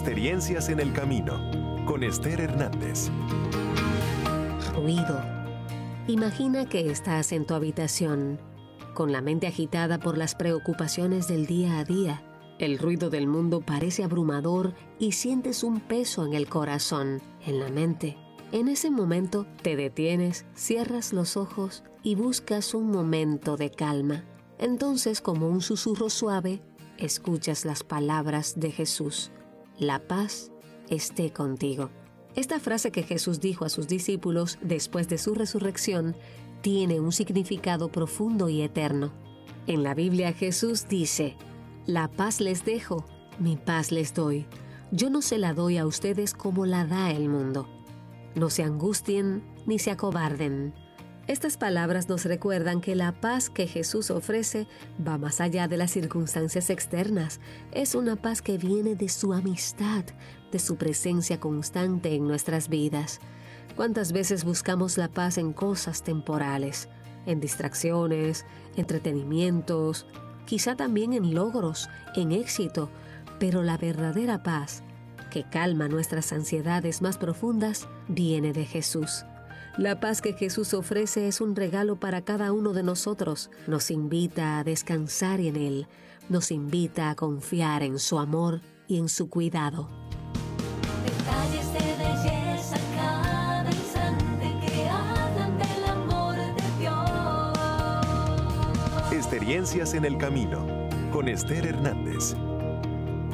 Experiencias en el camino, con Esther Hernández. Ruido. Imagina que estás en tu habitación, con la mente agitada por las preocupaciones del día a día. El ruido del mundo parece abrumador y sientes un peso en el corazón, en la mente. En ese momento te detienes, cierras los ojos y buscas un momento de calma. Entonces, como un susurro suave, escuchas las palabras de Jesús: la paz esté contigo. Esta frase que Jesús dijo a sus discípulos después de su resurrección tiene un significado profundo y eterno. En la Biblia Jesús dice: la paz les dejo, mi paz les doy. Yo no se la doy a ustedes como la da el mundo. No se angustien ni se acobarden. Estas palabras nos recuerdan que la paz que Jesús ofrece va más allá de las circunstancias externas. Es una paz que viene de su amistad, de su presencia constante en nuestras vidas. ¿Cuántas veces buscamos la paz en cosas temporales, en distracciones, entretenimientos, quizá también en logros, en éxito? Pero la verdadera paz, que calma nuestras ansiedades más profundas, viene de Jesús. La paz que Jesús ofrece es un regalo para cada uno de nosotros. Nos invita a descansar en Él. Nos invita a confiar en su amor y en su cuidado. Detalles de belleza en cada instante que hablan del amor de Dios. Experiencias en el camino, con Esther Hernández.